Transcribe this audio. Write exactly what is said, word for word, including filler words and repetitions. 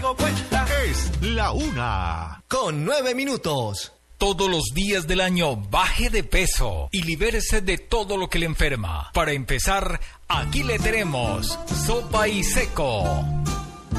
Es la una. Con nueve minutos. Todos los días del año baje de peso y libérese de todo lo que le enferma. Para empezar, aquí le tenemos Sopa y Seco.